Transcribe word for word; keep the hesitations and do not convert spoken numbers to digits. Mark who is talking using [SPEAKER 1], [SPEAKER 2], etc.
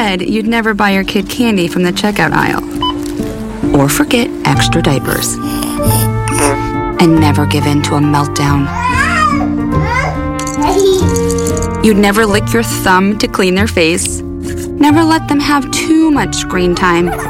[SPEAKER 1] said you'd never buy your kid candy from the checkout aisle. Or forget extra diapers. And never give in to a meltdown. You'd never lick your thumb to clean their face. Never let them have too much screen time.